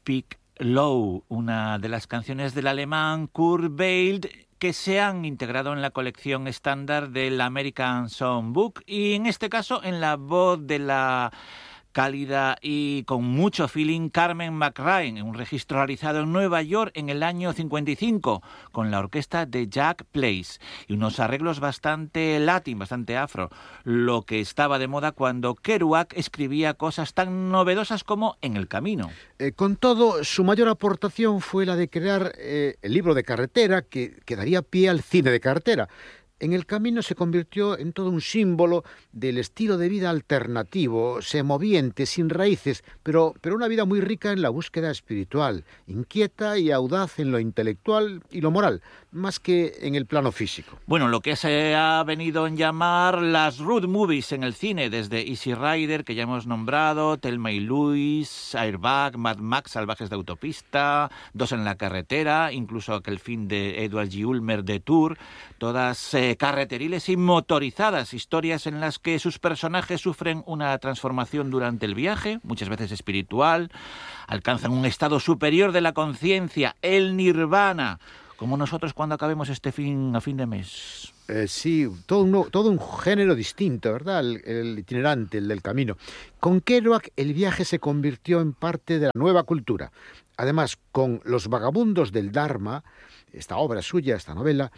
Speak Low, una de las canciones del alemán Kurt Weill que se han integrado en la colección estándar del American Songbook y en este caso en la voz de la cálida y con mucho feeling Carmen McRae, en un registro realizado en Nueva York en el año 55 con la orquesta de Jack Place y unos arreglos bastante latin, bastante afro, lo que estaba de moda cuando Kerouac escribía cosas tan novedosas como En el camino. Con todo, su mayor aportación fue la de crear el libro de carretera que daría pie al cine de carretera. En el camino se convirtió en todo un símbolo del estilo de vida alternativo, semoviente, sin raíces, pero una vida muy rica en la búsqueda espiritual, inquieta y audaz en lo intelectual y lo moral, más que en el plano físico. Bueno, lo que se ha venido a llamar las road movies en el cine, desde Easy Rider, que ya hemos nombrado, Thelma y Louise, Airbag, Mad Max, Salvajes de Autopista, Dos en la carretera, incluso aquel film de Edward G. Ulmer de Tour, todas carreteriles y motorizadas, historias en las que sus personajes sufren una transformación durante el viaje, muchas veces espiritual, alcanzan un estado superior de la conciencia, el nirvana, como nosotros cuando acabemos a fin de mes. Sí, todo un género distinto, ¿verdad? El itinerante, el del camino. Con Kerouac el viaje se convirtió en parte de la nueva cultura. Además, con Los vagabundos del Dharma, esta obra suya, esta novela,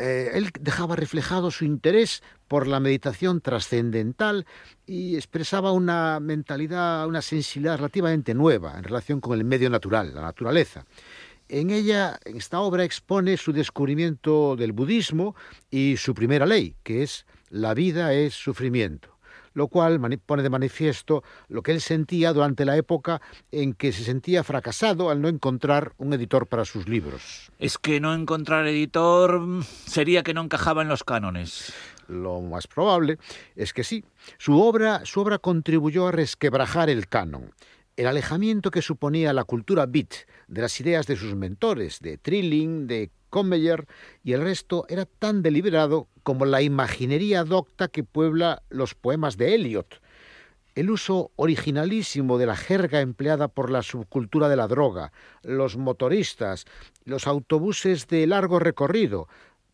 él dejaba reflejado su interés por la meditación trascendental y expresaba una mentalidad, una sensibilidad relativamente nueva en relación con el medio natural, la naturaleza. En ella, en esta obra, expone su descubrimiento del budismo y su primera ley, que es la vida es sufrimiento, lo cual pone de manifiesto lo que él sentía durante la época en que se sentía fracasado al no encontrar un editor para sus libros. Es que no encontrar editor sería que no encajaba en los cánones. Lo más probable es que sí. Su obra contribuyó a resquebrajar el canon. El alejamiento que suponía la cultura beat de las ideas de sus mentores, de Trilling, de Commeyer y el resto, era tan deliberado como la imaginería docta que puebla los poemas de Eliot. El uso originalísimo de la jerga empleada por la subcultura de la droga, los motoristas, los autobuses de largo recorrido,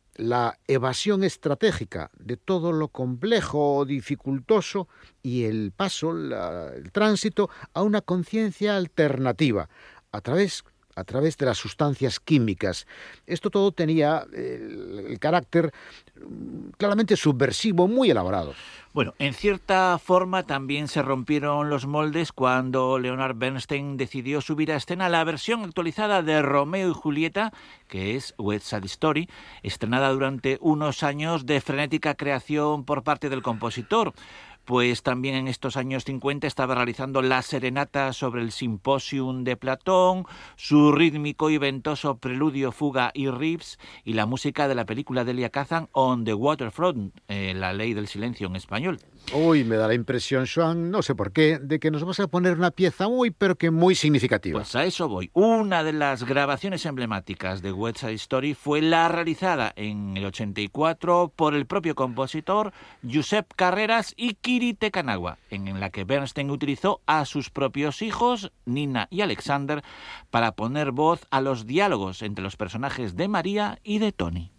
la evasión estratégica de todo lo complejo o dificultoso y el paso, el tránsito a una conciencia alternativa a través de las sustancias químicas. Esto todo tenía el carácter claramente subversivo, muy elaborado. Bueno, en cierta forma también se rompieron los moldes cuando Leonard Bernstein decidió subir a escena la versión actualizada de Romeo y Julieta, que es West Side Story, estrenada durante unos años de frenética creación por parte del compositor. Pues también en estos años 50 estaba realizando la serenata sobre el Simposium de Platón, su rítmico y ventoso preludio, fuga y riffs, y la música de la película de Elia Kazan, On the Waterfront, La ley del silencio en español. Uy, me da la impresión, Joan, no sé por qué, de que nos vas a poner una pieza pero que muy significativa. Pues a eso voy. Una de las grabaciones emblemáticas de West Side Story fue la realizada en el 84 por el propio compositor Josep Carreras y Kiri Te Kanawa, en la que Bernstein utilizó a sus propios hijos, Nina y Alexander, para poner voz a los diálogos entre los personajes de María y de Tony.